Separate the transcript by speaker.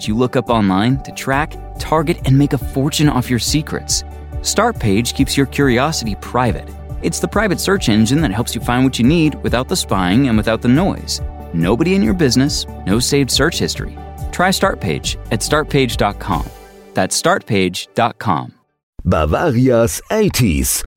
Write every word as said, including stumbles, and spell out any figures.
Speaker 1: what you look up online to track, target, and make a fortune off your secrets. Startpage keeps your curiosity private. It's the private search engine that helps you find what you need without the spying and without the noise. Nobody in your business, no saved search history. Try Startpage at start page dot com. That's start page dot com.
Speaker 2: Bavaria's eighties.